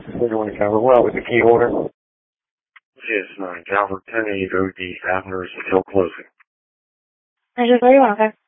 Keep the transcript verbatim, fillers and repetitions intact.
Signal Tower. What was the key order? Yes, nine. Calvert ten eight O D. Adler is still closing. I just where you want, okay?